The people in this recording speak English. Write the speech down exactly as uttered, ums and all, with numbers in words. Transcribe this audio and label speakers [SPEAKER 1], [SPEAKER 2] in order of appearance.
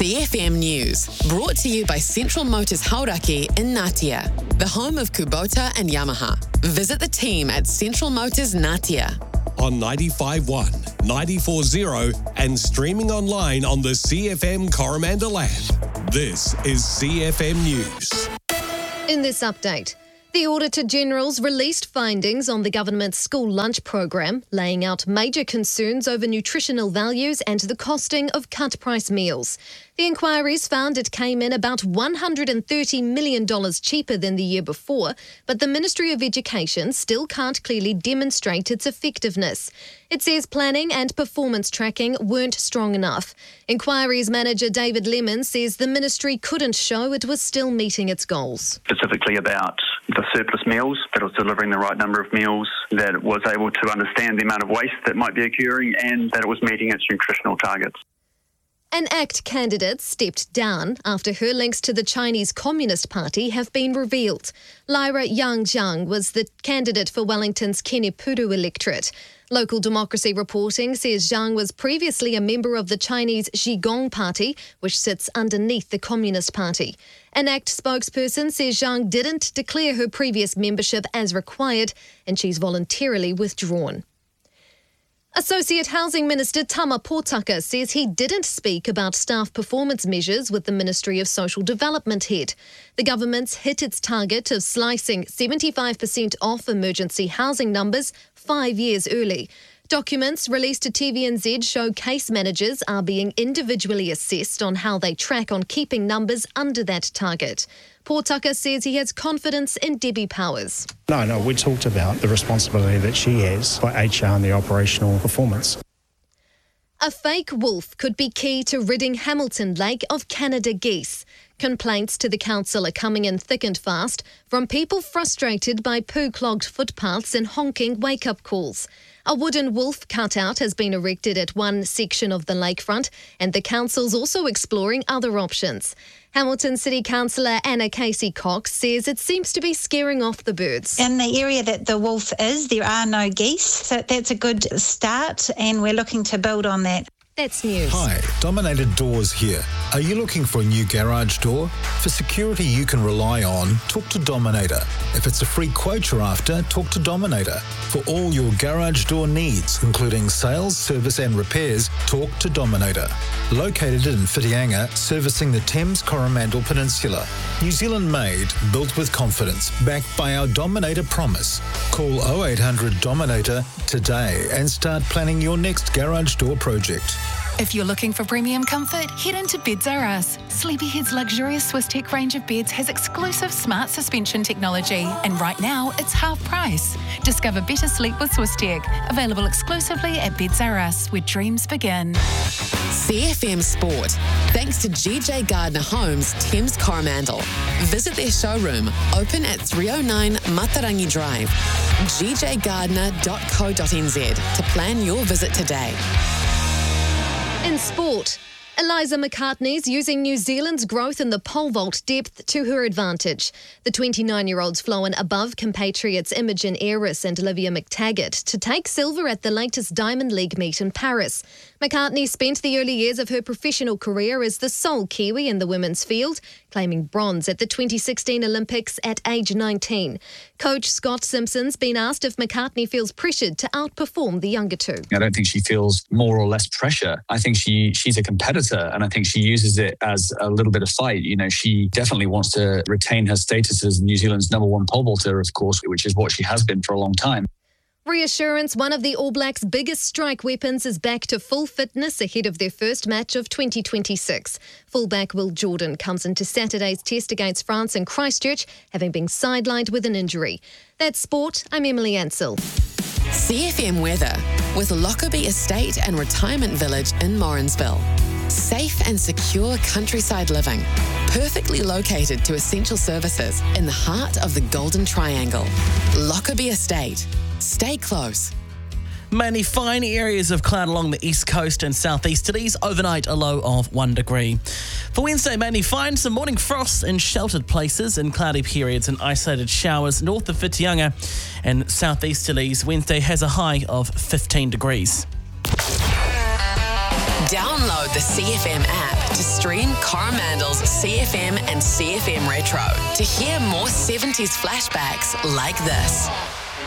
[SPEAKER 1] C F M News, brought to you by Central Motors Hauraki in Ngatea, the home of Kubota and Yamaha. Visit the team at Central Motors Ngatea.
[SPEAKER 2] On ninety-five point one, ninety-four point zero and streaming online on the C F M Coromandel app. This is C F M News.
[SPEAKER 3] In this update, the Auditor-General's released findings on the government's school lunch program, laying out major concerns over nutritional values and the costing of cut-price meals. The inquiries found it came in about one hundred thirty million dollars cheaper than the year before, but the Ministry of Education still can't clearly demonstrate its effectiveness. It says planning and performance tracking weren't strong enough. Inquiries manager David Lemon says the ministry couldn't show it was still meeting its goals.
[SPEAKER 4] Specifically about the surplus meals, that it was delivering the right number of meals, that it was able to understand the amount of waste that might be occurring, and that it was meeting its nutritional targets.
[SPEAKER 3] An ACT candidate stepped down after her links to the Chinese Communist Party have been revealed. Lyra Yang Jiang was the candidate for Wellington's Kenepuru electorate. Local Democracy reporting says Jiang was previously a member of the Chinese Zhigong Party, which sits underneath the Communist Party. An ACT spokesperson says Jiang didn't declare her previous membership as required, and she's voluntarily withdrawn. Associate Housing Minister Tama Potaka says he didn't speak about staff performance measures with the Ministry of Social Development head. The government's hit its target of slicing seventy-five percent off emergency housing numbers five years early. Documents released to T V N Z show case managers are being individually assessed on how they track on keeping numbers under that target. Potaka says he has confidence in Debbie Powers.
[SPEAKER 5] No, no, we talked about the responsibility that she has by H R and the operational performance.
[SPEAKER 3] A fake wolf could be key to ridding Hamilton Lake of Canada geese. Complaints to the council are coming in thick and fast from people frustrated by poo-clogged footpaths and honking wake-up calls. A wooden wolf cutout has been erected at one section of the lakefront, and the council's also exploring other options. Hamilton City Councillor Anna Casey-Cox says it seems to be scaring off the birds.
[SPEAKER 6] In the area that the wolf is, there are no geese, so that's a good start, and we're looking to build on that.
[SPEAKER 3] That's news.
[SPEAKER 7] Hi, Dominator Doors here. Are you looking for a new garage door? For security you can rely on, talk to Dominator. If it's a free quote you're after, talk to Dominator. For all your garage door needs, including sales, service and repairs, talk to Dominator. Located in Whitianga, servicing the Thames Coromandel Peninsula. New Zealand made, built with confidence, backed by our Dominator promise. Call oh eight hundred Dominator today and start planning your next garage door project.
[SPEAKER 8] If you're looking for premium comfort, head into Beds R Us. Sleepyhead's luxurious Swiss Tech range of beds has exclusive smart suspension technology, and right now it's half price. Discover better sleep with Swiss Tech. Available exclusively at Beds R Us, where dreams begin.
[SPEAKER 1] C F M Sport, thanks to G J Gardner Homes, Thames Coromandel. Visit their showroom, open at three oh nine Matarangi Drive, g j gardner dot co dot n z to plan your visit today.
[SPEAKER 3] In sport, Eliza McCartney's using New Zealand's growth in the pole vault depth to her advantage. The twenty-nine-year-old's flown above compatriots Imogen Ayres and Olivia McTaggart to take silver at the latest Diamond League meet in Paris. McCartney spent the early years of her professional career as the sole Kiwi in the women's field, claiming bronze at the twenty sixteen Olympics at age nineteen. Coach Scott Simpson's been asked if McCartney feels pressured to outperform the younger two.
[SPEAKER 9] I don't think she feels more or less pressure. I think she she's a competitor, and I think she uses it as a little bit of fight. You know, she definitely wants to retain her status as New Zealand's number one pole vaulter, of course, which is what she has been for a long time.
[SPEAKER 3] Reassurance, one of the All Blacks' biggest strike weapons, is back to full fitness ahead of their first match of twenty twenty-six. Fullback Will Jordan comes into Saturday's test against France in Christchurch, having been sidelined with an injury. That's sport. I'm Emily Ansell.
[SPEAKER 1] C F M weather with Lockerbie Estate and Retirement Village in Morrinsville. Safe and secure countryside living, perfectly located to essential services in the heart of the Golden Triangle. Lockerbie Estate. Stay close.
[SPEAKER 10] Mainly fine areas of cloud along the east coast and southeasterlies. Overnight, a low of one degree. For Wednesday, mainly fine. Some morning frosts in sheltered places and cloudy periods and isolated showers north of Whitianga and southeasterlies. Wednesday has a high of fifteen degrees.
[SPEAKER 1] Download the C F M app to stream Coromandel's C F M and C F M Retro to hear more seventies flashbacks like this.